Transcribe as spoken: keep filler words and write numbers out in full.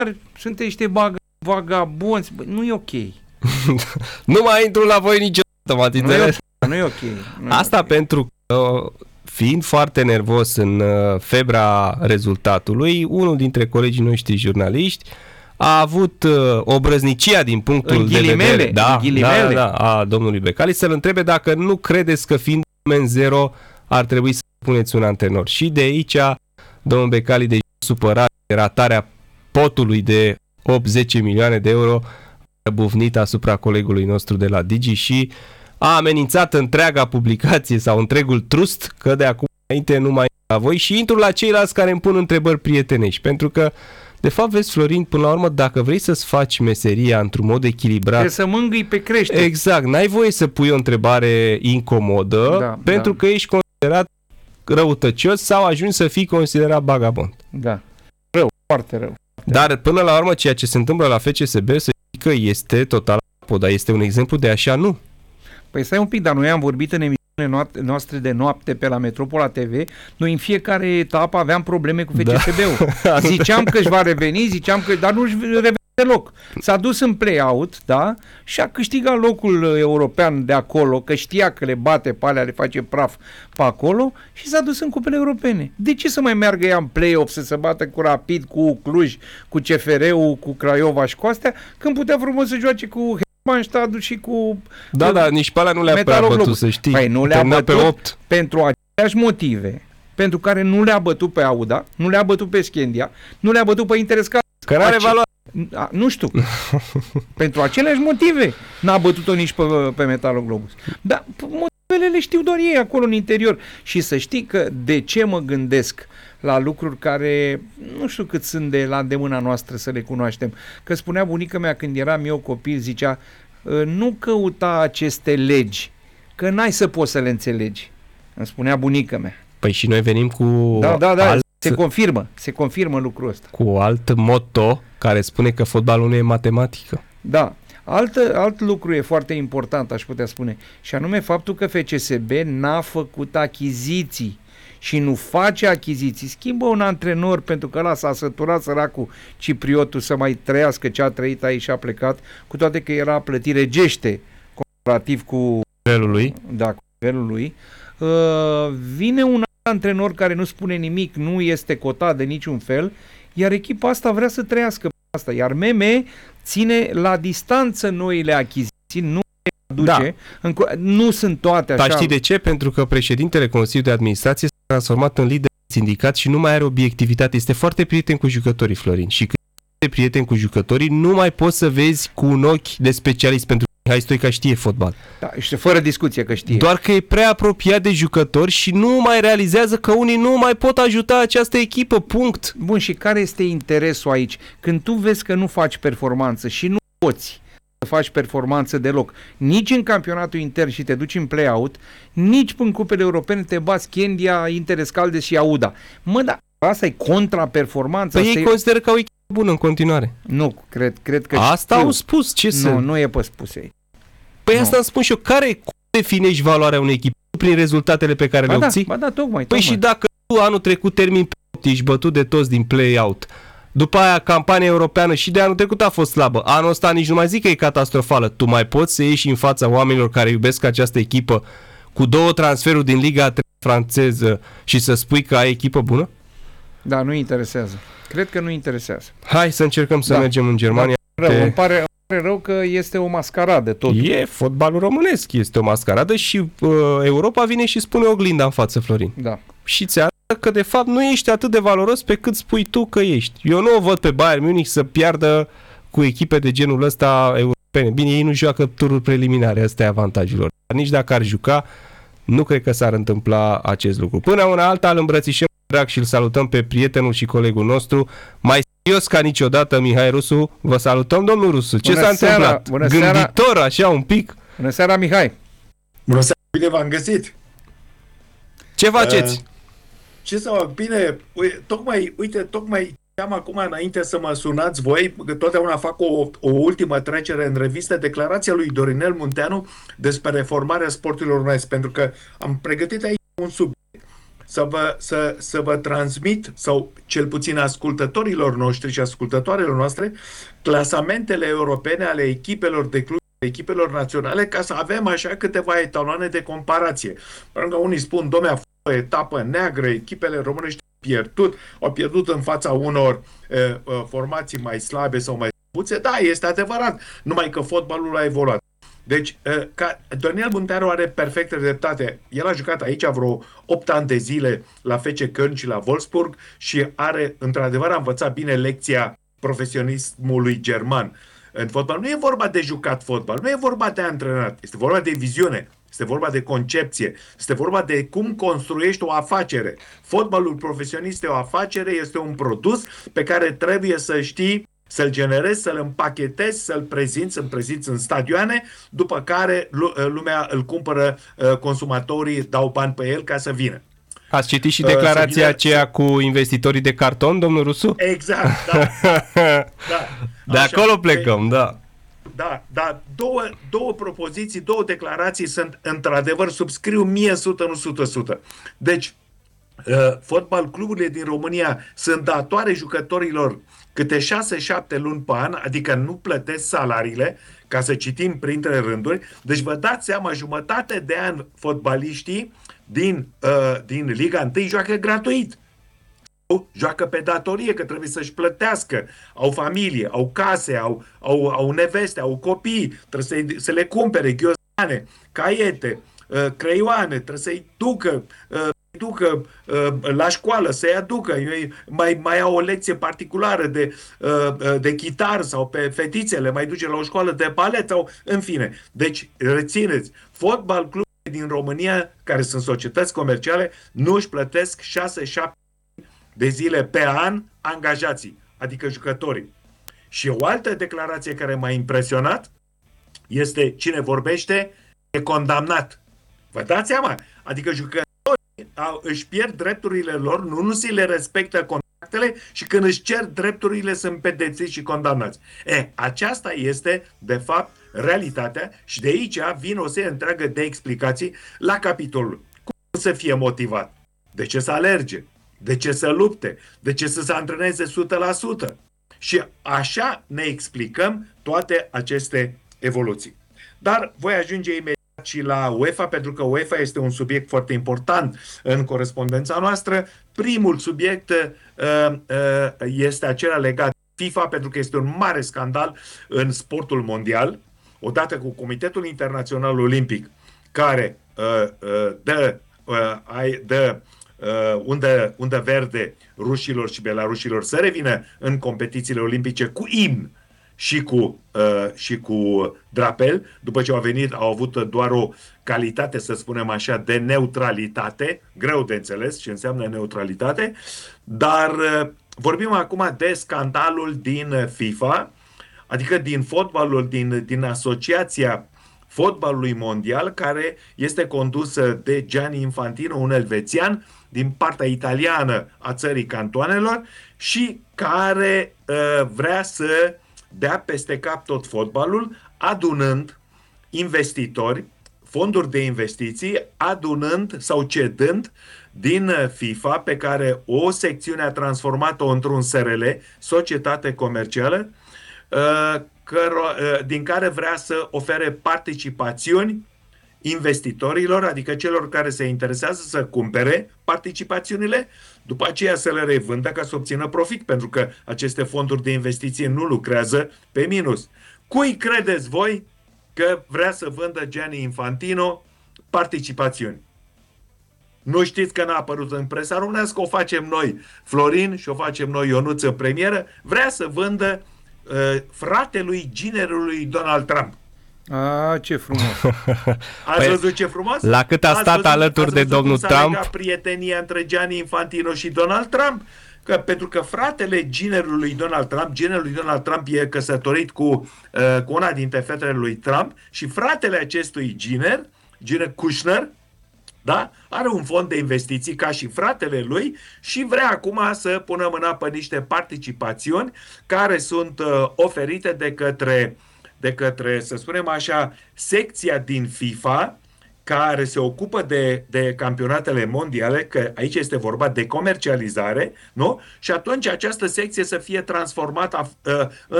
sunteți niște bag- vagabonți, bă, nu e ok. Nu mai intru la voi niciodată, m-ați înțeles? Nu e ok. Nu e Asta ok. pentru că, fiind foarte nervos în febra rezultatului, unul dintre colegii noștri jurnaliști a avut uh, obrăznicia din punctul În de ghilimele, vedere da, în ghilimele. da, da, a domnului Becali să-l întrebe dacă nu credeți că fiind men zero ar trebui să puneți un antrenor. Și de aici domnul Becali, deja supărat de ratarea potului de opt zece milioane de euro bufnit asupra colegului nostru de la Digi și a amenințat întreaga publicație sau întregul trust că de acum înainte nu mai la voi și intru la ceilalți care îmi pun întrebări prietenești, pentru că de fapt, vezi, Florin, până la urmă, dacă vrei să-ți faci meseria într-un mod echilibrat... Trebuie să mângâi pe creștere. Exact, n-ai voie să pui o întrebare incomodă, Da, pentru da. că ești considerat răutăcios sau ajungi să fii considerat bagabond. Da. Rău, foarte rău. Dar până la urmă, ceea ce se întâmplă la F C S B, să știi că este total dar este un exemplu de așa nu. Păi stai un pic, dar noi am vorbit în emisiunile noastre de noapte pe la Metropola T V, noi în fiecare etapă aveam probleme cu F C S B-ul. Da. Ziceam că își va reveni, ziceam că, dar nu-și reveni deloc. S-a dus în play-out, da, și a câștigat locul european de acolo, că știa că le bate pe alea, le face praf pe acolo și s-a dus în cupele europene. De ce să mai meargă ea în play-off, să se bată cu Rapid, cu Cluj, cu C F R-ul, cu Craiova și cu astea, când putea frumos să joace cu Manstadul și cu... Da, da, nici pe alea nu le-a prea bătut, să știi. Păi nu le-a bătut pe opt. pentru aceleași motive pentru care nu le-a bătut pe Auda, nu le-a bătut pe Schendia, nu le-a bătut pe Interescar. Că n-are Ace... valoare. A, nu știu. Pentru aceleași motive n-a bătut-o nici pe, pe Metaloglobus. Dar motivele le știu doar ei acolo în interior. Și să știi că de ce mă gândesc la lucruri care nu știu cât sunt de la îndemâna noastră să le cunoaștem. Că spunea bunica mea când eram eu copil, zicea, nu căuta aceste legi, că n-ai să poți să le înțelegi. Îmi spunea bunica mea. Păi și noi venim cu da, da, da, alt... se confirmă, se confirmă lucrul ăsta. Cu alt motto care spune că fotbalul nu e matematică. Da. Alt, alt lucru e foarte important, aș putea spune, și anume faptul că F C S B n-a făcut achiziții și nu face achiziții. Schimbă un antrenor pentru că ăla s-a săturat săracul Cipriotul să mai trăiască ce a trăit aici și a plecat, cu toate că era plătit regește comparativ cu nivelul lui. Da, cu nivelul lui. Uh, vine un antrenor care nu spune nimic, nu este cotat de niciun fel, iar echipa asta vrea să trăiască asta, iar M M ține la distanță noile achiziții, nu aduce, da. înco- nu sunt toate așa. Dar știi de ce? Pentru că președintele Consiliului de Administrație s-a transformat în lider sindicat și nu mai are obiectivitate. Este foarte prieten cu jucătorii, Florin. Și când ești prieten cu jucătorii, nu mai poți să vezi cu un ochi de specialist, pentru că Mihai Stoica știe fotbal. Da, și fără discuție că știe. Doar că e prea apropiat de jucători și nu mai realizează că unii nu mai pot ajuta această echipă, punct. Bun, și care este interesul aici? Când tu vezi că nu faci performanță și nu poți să faci performanță deloc, nici în campionatul intern și te duci în play-out, nici în cupele europene te bați Schendia, Interescaldes și Auda. Mă, dar asta e contraperformanță. Păi ei e... consideră că au echipă bună în continuare. Nu, cred, cred că asta știu. au spus, ce nu, să... Nu, e pe spuse. Păi nu. Asta îmi spun și eu. Care, cum definești valoarea unei echipe? Prin rezultatele pe care ba le da, obții? Ba da, tocmai, Păi tocmai. și dacă tu anul trecut termin pe opt, ești bătut de toți din play-out, după aia campania europeană și de anul trecut a fost slabă, anul ăsta nici nu mai zic că e catastrofală, tu mai poți să ieși în fața oamenilor care iubesc această echipă cu două transferuri din Liga franceză și să spui că ai echipă bună? Da, nu interesează. Cred că nu interesează. Hai să încercăm să da. mergem în Germania. Da. Rău, îmi pare, îmi pare rău că este o mascaradă totul. E fotbalul românesc, este o mascaradă și uh, Europa vine și spune oglinda în față, Florin. Da. Și ți arată că de fapt nu ești atât de valoros pe cât spui tu că ești. Eu nu o văd pe Bayern Munich să piardă cu echipe de genul ăsta europene. Bine, ei nu joacă tururi preliminare, ăsta e avantajul lor. Dar nici dacă ar juca, nu cred că s-ar întâmpla acest lucru. Până una alta îl îmbrățișăm drag și îl salutăm pe prietenul și colegul nostru, mai serios ca niciodată, Mihai Rusu. Vă salutăm, domnul Rusu. Ce Bună s-a seara, întâmplat? bună Gânditor, seara. așa un pic. Bună seara, Mihai. Bună seara, bine v-am găsit. Ce faceți? Uh, ce să fac? Bine, uite, tocmai, uite, tocmai am acum înainte să mă sunați voi, că totdeauna fac o, o ultimă trecere în revistă, declarația lui Dorinel Munteanu despre reformarea sporturilor românesc, pentru că am pregătit aici un subiect. să vă, să, să vă transmit, sau cel puțin ascultătorilor noștri și ascultătoarelor noastre, clasamentele europene ale echipelor de club, echipelor naționale, ca să avem așa câteva etaloane de comparație. Pentru că unii spun, dom'le, a fost o etapă neagră, echipele românești au pierdut, au pierdut în fața unor uh, uh, formații mai slabe sau mai puțe. Da, este adevărat, numai că fotbalul a evoluat. Deci, uh, ca, Daniel Munteanu are perfectă dreptate. El a jucat aici vreo opt ani de zile la F C Köln și la Wolfsburg și are, într-adevăr, a învățat bine lecția profesionismului german. În fotbal nu e vorba de jucat fotbal, nu e vorba de antrenat, este vorba de viziune, este vorba de concepție, este vorba de cum construiești o afacere. Fotbalul profesionist e o afacere, este un produs pe care trebuie să știi să-l generezi, să-l împachetezi, să-l prezinți, să-l prezinți în stadioane, după care lumea îl cumpără, consumatorii dau bani pe el ca să vină. Ați citit și declarația vină... aceea cu investitorii de carton, domnul Rusu? Exact, da. da. De Așa, acolo plecăm, pe... da. Da, da. Două, două propoziții, două declarații sunt, într-adevăr, subscriu mie sută, nu sută sută. Deci, uh, fotbal cluburile din România sunt datoare jucătorilor câte șase șapte luni pe an, adică nu plătesc salariile, ca să citim printre rânduri. Deci vă dați seama, jumătate de an fotbaliștii din, uh, din Liga unu joacă gratuit. Joacă pe datorie, că trebuie să-și plătească. Au familie, au case, au, au, au neveste, au copii, trebuie să, să le cumpere ghiozane, caiete, uh, creioane, trebuie să-i ducă, uh, ducă uh, la școală, să-i aducă. Mai, mai au o lecție particulară de, uh, de chitară sau pe fetițele, mai duce la o școală de balet sau în fine. Deci, rețineți, fotbal club din România, care sunt societăți comerciale, nu își plătesc șase șapte de zile pe an angajații, adică jucătorii. Și o altă declarație care m-a impresionat este cine vorbește e condamnat. Vă dați seama? Adică jucătorii au, își pierd drepturile lor, nu, nu se le respectă contractele și când își cer drepturile sunt pedepsiți și condamnați. E, aceasta este, de fapt, realitatea și de aici vin o serie întreagă de explicații la capitolul. Cum să fie motivat? De ce să alerge? De ce să lupte? De ce să se antreneze o sută la sută? Și așa ne explicăm toate aceste evoluții. Dar voi ajunge imediat și la UEFA, pentru că UEFA este un subiect foarte important în corespondența noastră. Primul subiect uh, uh, este acela legat de FIFA, pentru că este un mare scandal în sportul mondial, odată cu Comitetul Internațional Olimpic, care uh, uh, dă, uh, dă Uh, undă, undă verde rușilor și belarușilor să revină în competițiile olimpice cu imn și cu, uh, și cu drapel, după ce au venit, au avut doar o calitate, să spunem așa, de neutralitate, greu de înțeles ce înseamnă neutralitate, dar uh, vorbim acum de scandalul din FIFA, adică din fotbalul, din, din asociația fotbalului mondial, care este condusă de Gianni Infantino, un elvețian, din partea italiană a țării cantoanelor și care uh, vrea să dea peste cap tot fotbalul, adunând investitori, fonduri de investiții, adunând sau cedând din FIFA, pe care o secțiune a transformat-o într-un S R L, Societate Comercială, uh, căro, uh, din care vrea să ofere participațiuni investitorilor, adică celor care se interesează să cumpere participațiunile, după aceea să le revândă ca să obțină profit, pentru că aceste fonduri de investiție nu lucrează pe minus. Cui credeți voi că vrea să vândă Gianni Infantino participațiuni? Nu știți că n-a apărut în presa românească, o facem noi Florin și o facem noi Ionuț în premieră, vrea să vândă uh, fratelui ginerului Donald Trump. A, ce frumos! Ați păi, văzut ce frumos? La cât a ați stat văzut, alături de domnul Trump? Prietenia între Gianni Infantino și Donald Trump? Că, pentru că fratele ginerului Donald Trump, ginerul lui Donald Trump e căsătorit cu, uh, cu una dintre fetele lui Trump și fratele acestui giner, Jared Kushner, da? Are un fond de investiții ca și fratele lui și vrea acum să pună mâna pe niște participațiuni care sunt uh, oferite de către de către, să spunem așa, secția din FIFA care se ocupă de, de campionatele mondiale, că aici este vorba de comercializare, nu? Și atunci această secție să fie transformată uh,